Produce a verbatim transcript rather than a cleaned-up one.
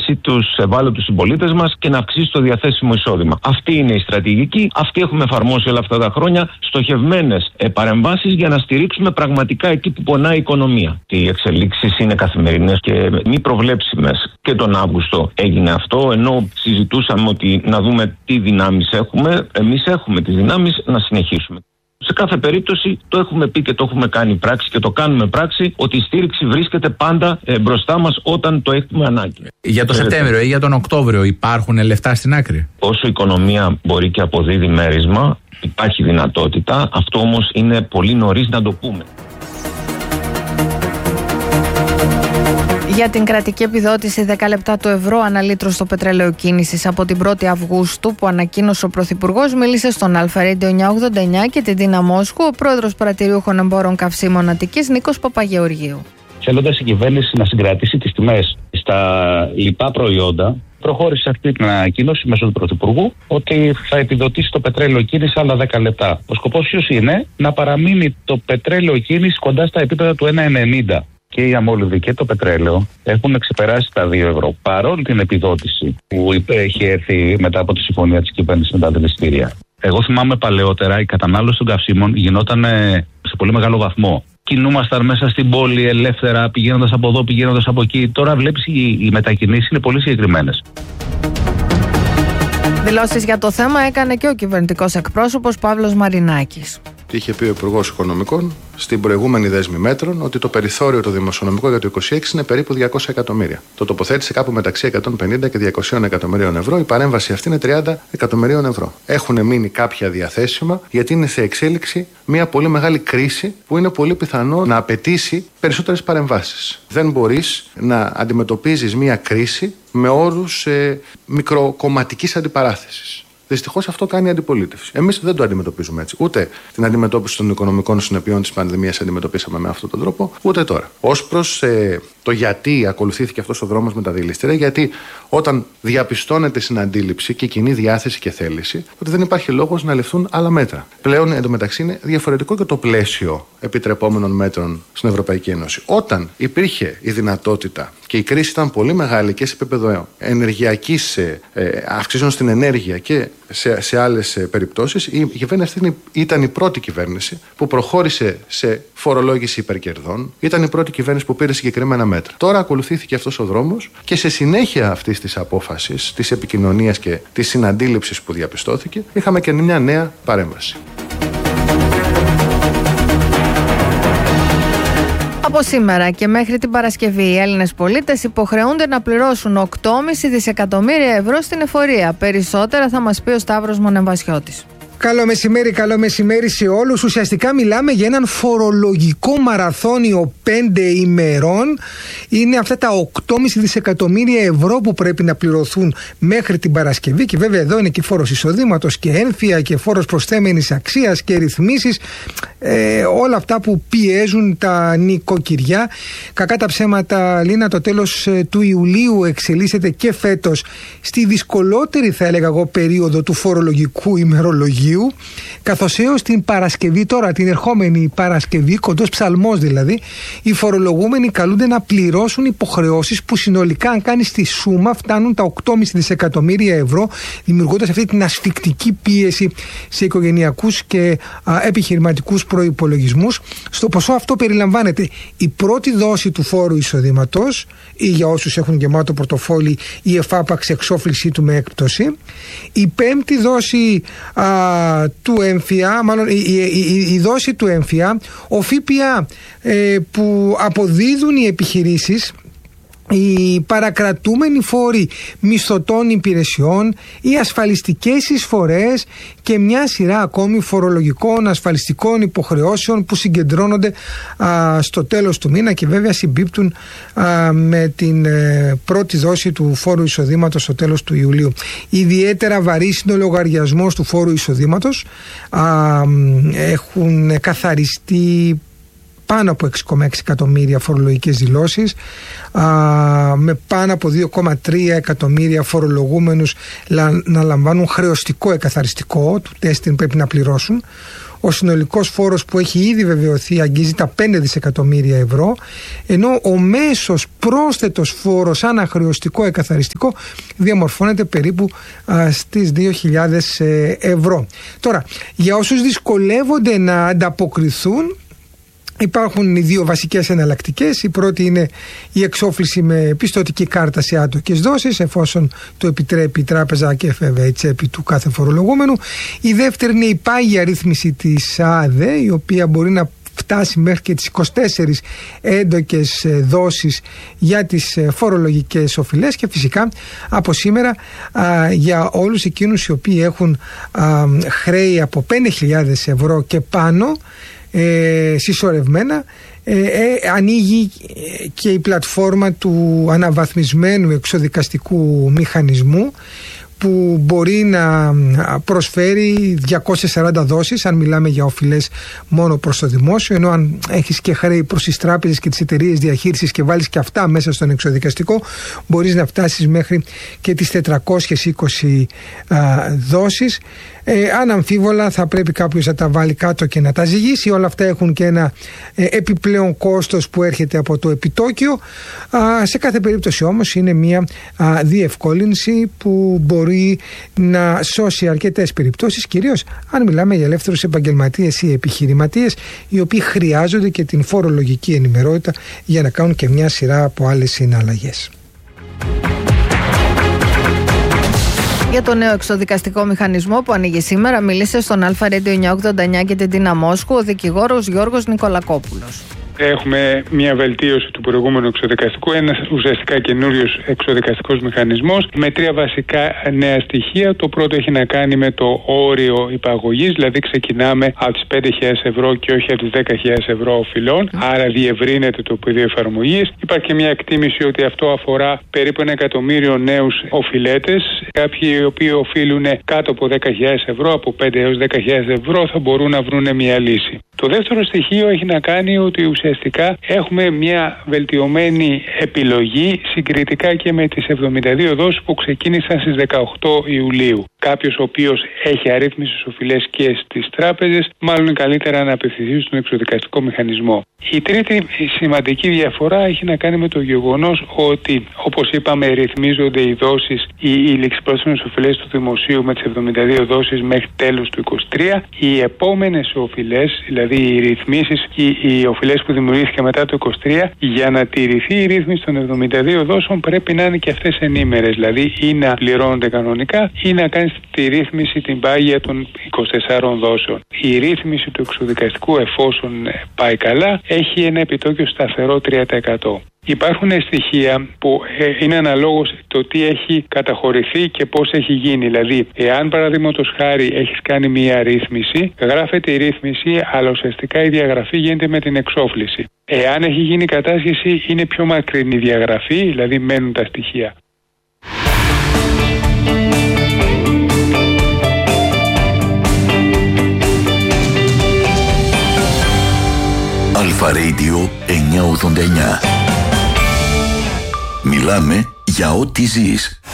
βοηθήσει τους ευάλωτους συμπολίτες μας και να αυξήσει το διαθέσιμο εισόδημα. Αυτή είναι η στρατηγική. Αυτή έχουμε εφαρμόσει όλα αυτά τα χρόνια. Στοχευμένες παρεμβάσεις για να στηρίξουμε πραγματικά εκεί που πονάει η οικονομία. Οι εξελίξεις είναι καθημερινές και μη προβλέψιμες. Και τον Αύγουστο έγινε αυτό, ενώ συζητούσαμε ότι να δούμε τι δυνάμεις έχουμε. Εμείς έχουμε τις δυνάμεις να συνεχίσουμε. Σε κάθε περίπτωση το έχουμε πει και το έχουμε κάνει πράξη και το κάνουμε πράξη, ότι η στήριξη βρίσκεται πάντα ε, μπροστά μας όταν το έχουμε ανάγκη. Για τον Σεπτέμβριο ή για τον Οκτώβριο υπάρχουν λεφτά στην άκρη? Όσο η οικονομία μπορεί και αποδίδει μέρισμα, υπάρχει δυνατότητα. Αυτό όμως είναι πολύ νωρίς να το πούμε. Για την κρατική επιδότηση δέκα λεπτά του ευρώ ανά λίτρο στο πετρέλαιο κίνησης από την πρώτη Αυγούστου που ανακοίνωσε ο Πρωθυπουργός, μίλησε στον Αλφα Radio εννιακόσια ογδόντα εννιά και την Τίνα Μόσχου ο πρόεδρος Παρατηρούχων Εμπόρων Καυσίμων Αττικής Νίκος Παπαγεωργίου. Θέλοντας η κυβέρνηση να συγκρατήσει τις τιμές στα λοιπά προϊόντα, προχώρησε αυτή την ανακοίνωση μέσω του Πρωθυπουργού ότι θα επιδοτήσει το πετρέλαιο κίνηση άλλα δέκα λεπτά. Ο σκοπός ποιος είναι? Να παραμείνει το πετρέλαιο κίνηση κοντά στα επίπεδα του ένα ενενήντα. Και η αμόλυβη και το πετρέλαιο έχουν ξεπεράσει τα δύο ευρώ. Παρόλη την επιδότηση που έχει έρθει μετά από τη συμφωνία της κυβέρνησης με τα δηληστήρια. Εγώ θυμάμαι παλαιότερα η κατανάλωση των καυσίμων γινόταν σε πολύ μεγάλο βαθμό. Κινούμασταν μέσα στην πόλη ελεύθερα, πηγαίνοντας από εδώ, πηγαίνοντας από εκεί. Τώρα βλέπεις οι, οι μετακινήσεις είναι πολύ συγκεκριμένες. Δηλώσεις για το θέμα έκανε και ο κυβερνητικός εκπρόσωπος Παύλος Μαρινάκης. Είχε πει ο Υπουργός Οικονομικών στην προηγούμενη δέσμη μέτρων ότι το περιθώριο το δημοσιονομικό για το είκοσι έξι είναι περίπου διακόσια εκατομμύρια. Το τοποθέτησε κάπου μεταξύ εκατόν πενήντα και διακόσια εκατομμυρίων ευρώ. Η παρέμβαση αυτή είναι τριάντα εκατομμυρίων ευρώ. Έχουν μείνει κάποια διαθέσιμα γιατί είναι σε εξέλιξη μια πολύ μεγάλη κρίση που είναι πολύ πιθανό να απαιτήσει περισσότερες παρεμβάσεις. Δεν μπορείς να αντιμετωπίζεις μια κρίση με όρους ε, μικροκομματικής αντιπαράθεσης. Δυστυχώς αυτό κάνει η αντιπολίτευση. Εμείς δεν το αντιμετωπίζουμε έτσι. Ούτε την αντιμετώπιση των οικονομικών συνεπειών της πανδημίας αντιμετωπίσαμε με αυτόν τον τρόπο, ούτε τώρα. Ως προς ε, το γιατί ακολουθήθηκε αυτός ο δρόμος με τα δηληστήρια, γιατί όταν διαπιστώνεται στην αντίληψη και κοινή διάθεση και θέληση, ότι δεν υπάρχει λόγος να ληφθούν άλλα μέτρα. Πλέον εντωμεταξύ είναι διαφορετικό και το πλαίσιο επιτρεπόμενων μέτρων στην Ευρωπαϊκή Ένωση. Όταν υπήρχε η δυνατότητα και η κρίση ήταν πολύ μεγάλη και σε επίπεδο ενεργειακής ε, αυξήσεων στην ενέργεια και σε, σε άλλες ε, περιπτώσεις, η κυβέρνηση αυτή ήταν η πρώτη κυβέρνηση που προχώρησε σε φορολόγηση υπερκερδών, ήταν η πρώτη κυβέρνηση που πήρε συγκεκριμένα μέτρα. Τώρα ακολουθήθηκε αυτός ο δρόμος και σε συνέχεια αυτής της απόφασης, της επικοινωνίας και της συναντήληψης που διαπιστώθηκε, είχαμε και μια νέα παρέμβαση. Από σήμερα και μέχρι την Παρασκευή οι Έλληνες πολίτες υποχρεούνται να πληρώσουν οκτώ κόμμα πέντε δισεκατομμύρια ευρώ στην εφορία. Περισσότερα θα μας πει ο Σταύρος Μονεμβασιώτης. Καλό μεσημέρι, καλό μεσημέρι σε όλους. Ουσιαστικά μιλάμε για έναν φορολογικό μαραθώνιο πέντε ημερών. Είναι αυτά τα οκτώ κόμμα πέντε δισεκατομμύρια ευρώ που πρέπει να πληρωθούν μέχρι την Παρασκευή. Και βέβαια εδώ είναι και φόρος εισοδήματος και ένφια και φόρος προσθέμενης αξίας και ρυθμίσεις. Ε, όλα αυτά που πιέζουν τα νοικοκυριά. Κακά τα ψέματα, Λίνα, το τέλος ε, του Ιουλίου εξελίσσεται και φέτος στη δυσκολότερη, θα έλεγα εγώ, περίοδο του φορολογικού ημερολογίου, καθώς έως την Παρασκευή, τώρα την ερχόμενη Παρασκευή, κοντός ψαλμός δηλαδή, οι φορολογούμενοι καλούνται να πληρώσουν υποχρεώσεις που συνολικά, αν κάνει τη σούμα, φτάνουν τα οκτώ κόμμα πέντε δισεκατομμύρια ευρώ, δημιουργώντας αυτή την ασφικτική πίεση σε οικογενειακούς και α, επιχειρηματικούς προϋπολογισμούς. Στο ποσό αυτό περιλαμβάνεται η πρώτη δόση του φόρου εισοδήματος, ή για όσους έχουν γεμάτο πορτοφόλι η εφάπαξ εξόφλησή του με έκπτωση, η πέμπτη δόση α, του έμφυα, μάλλον η, η, η, η δόση του έμφυα, ο ΦΠΑ ε, που αποδίδουν οι επιχειρήσεις, οι παρακρατούμενοι φόροι μισθωτών υπηρεσιών, οι ασφαλιστικές εισφορές και μια σειρά ακόμη φορολογικών ασφαλιστικών υποχρεώσεων που συγκεντρώνονται α, στο τέλος του μήνα και βέβαια συμπίπτουν α, με την ε, πρώτη δόση του φόρου εισοδήματος στο τέλος του Ιουλίου. Ιδιαίτερα βαρύς είναι ο λογαριασμός του φόρου εισοδήματος. Α, έχουν καθαριστεί πάνω από έξι κόμμα έξι εκατομμύρια φορολογικές δηλώσεις, α, με πάνω από δύο κόμμα τρία εκατομμύρια φορολογούμενους λα, να λαμβάνουν χρεωστικό εκαθαριστικό, του τεστ πρέπει να πληρώσουν. Ο συνολικός φόρος που έχει ήδη βεβαιωθεί αγγίζει τα πέντε δισεκατομμύρια ευρώ, ενώ ο μέσος πρόσθετος φόρος αναχρεωστικό εκαθαριστικό διαμορφώνεται περίπου α, στις δύο χιλιάδες ευρώ. Τώρα, για όσους δυσκολεύονται να ανταποκριθούν, υπάρχουν οι δύο βασικές εναλλακτικές. Η πρώτη είναι η εξόφληση με πιστωτική κάρτα σε άτοκες δόσεις, εφόσον το επιτρέπει η τράπεζα και βέβαια η τσέπη του κάθε φορολογούμενου. Η δεύτερη είναι η πάγια ρύθμιση της ΑΔΕ, η οποία μπορεί να φτάσει μέχρι και τις είκοσι τέσσερις έντοκες δόσεις για τις φορολογικές οφειλές, και φυσικά από σήμερα α, για όλους εκείνους οι οποίοι έχουν α, χρέη από πέντε χιλιάδες ευρώ και πάνω ε, συσσωρευμένα, ε, ε, ανοίγει και η πλατφόρμα του αναβαθμισμένου εξοδικαστικού μηχανισμού, που μπορεί να προσφέρει διακόσιες σαράντα δόσεις αν μιλάμε για οφειλές μόνο προς το δημόσιο, ενώ αν έχεις και χρέη προς τις τράπεζες και τις εταιρείες διαχείρισης και βάλεις και αυτά μέσα στον εξοδικαστικό, μπορείς να φτάσεις μέχρι και τις τετρακόσιες είκοσι α, δόσεις. Ε, αναμφίβολα θα πρέπει κάποιος να τα βάλει κάτω και να τα ζυγίσει. Όλα αυτά έχουν και ένα ε, επιπλέον κόστος που έρχεται από το επιτόκιο. Α, σε κάθε περίπτωση όμως είναι μια α, διευκόλυνση που μπορεί να σώσει αρκετές περιπτώσεις, κυρίως αν μιλάμε για ελεύθερους επαγγελματίες ή επιχειρηματίες, οι οποίοι χρειάζονται και την φορολογική ενημερότητα για να κάνουν και μια σειρά από άλλες συναλλαγές. Για το νέο εξοδικαστικό μηχανισμό που ανοίγει σήμερα, μίλησε στον Αλφα Radio εννιακόσια ογδόντα εννιά και την Τίνα Μόσχου ο δικηγόρος Γιώργος Νικολακόπουλος. Έχουμε μια βελτίωση του προηγούμενου εξοδικαστικού, ένας ουσιαστικά καινούριος εξοδικαστικός μηχανισμός με τρία βασικά νέα στοιχεία. Το πρώτο έχει να κάνει με το όριο υπαγωγής, δηλαδή ξεκινάμε από τις πέντε χιλιάδες ευρώ και όχι από τις δέκα χιλιάδες ευρώ οφειλών, άρα διευρύνεται το πεδίο εφαρμογής. Υπάρχει και μια εκτίμηση ότι αυτό αφορά περίπου ένα εκατομμύριο νέους οφειλέτες. Κάποιοι οι οποίοι οφείλουν κάτω από δέκα χιλιάδες ευρώ, από πέντε έως δέκα χιλιάδες ευρώ, θα μπορούν να βρουν μια λύση. Το δεύτερο στοιχείο έχει να κάνει ότι ουσιαστικά έχουμε μια βελτιωμένη επιλογή συγκριτικά και με τις εβδομήντα δύο δόσεις που ξεκίνησαν στις δεκαοκτώ Ιουλίου. Κάποιος ο οποίος έχει αρρύθμισες οφειλές και στις τράπεζες, μάλλον είναι καλύτερα να απευθυνθεί στον εξοδικαστικό μηχανισμό. Η τρίτη σημαντική διαφορά έχει να κάνει με το γεγονός ότι, όπως είπαμε, ρυθμίζονται οι δόσεις, οι, οι ληξιπρόθεσμες οφειλές του δημοσίου με τις εβδομήντα δύο δόσεις μέχρι τέλος του είκοσι τρία. Οι επόμενες οφειλές, δηλαδή οι ρυθμίσεις, οι, οι οφειλές που δημιουργήθηκαν μετά το είκοσι τρία, για να τηρηθεί η ρύθμιση των εβδομήντα δύο δόσεων πρέπει να είναι και αυτές ενήμερες, δηλαδή ή να πληρώνονται κανονικά ή να κάνεις τη ρύθμιση την πάγια των είκοσι τεσσάρων δόσεων. Η ρύθμιση του εξοδικαστικού, εφόσον πάει καλά, έχει ένα επιτόκιο σταθερό τρία τοις εκατό. Υπάρχουν στοιχεία που είναι αναλόγως το τι έχει καταχωρηθεί και πώς έχει γίνει. Δηλαδή, εάν παραδείγματος χάρη έχεις κάνει μία ρύθμιση, γράφεται η ρύθμιση, αλλά ουσιαστικά η διαγραφή γίνεται με την εξόφληση. Εάν έχει γίνει κατάσχεση, είναι πιο μακρινή η διαγραφή, δηλαδή μένουν τα στοιχεία. Αλφα Radio εννιακόσια ογδόντα εννιά. Μιλάμε για ό,τι ζεις.